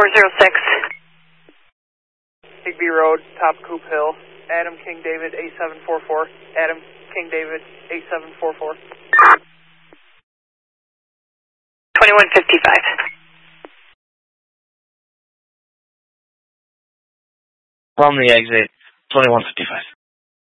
406. Higby Road, top Coop Hill. Adam King David, 8744. Adam King David, 8744. 2155. From the exit, 2155.